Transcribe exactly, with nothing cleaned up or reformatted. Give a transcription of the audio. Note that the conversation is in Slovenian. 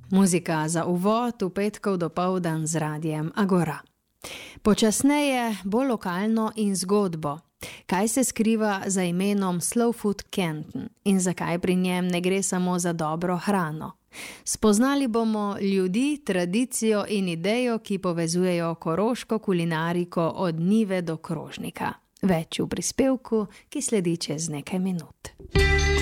Muzika za uvod v petkov dopoldan z Radiem Agora. Počasneje, bolj lokalno in zgodbo. Kaj se skriva za imenom Slow Food Canton in zakaj pri njem ne gre samo za dobro hrano? Spoznali bomo ljudi, tradicijo in idejo, ki povezujejo koroško kulinariko od njive do krožnika. Več v prispevku, ki sledi čez nekaj minut.